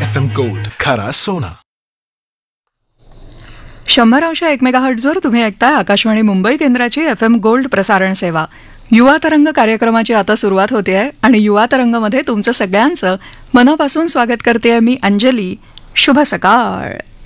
FM Gold, खरा सोना. 100.1 मेगाहर्ट्झवर तुम्ही ऐकताय आकाशवाणी मुंबई केंद्राची FM गोल्ड प्रसारण सेवा. युवा तरंग कार्यक्रमाची आता सुरुवात होते आहे आणि युवा तरंगमध्ये तुमचं सगळ्यांचं मनापासून स्वागत करते मी अंजली. शुभ सकाळ.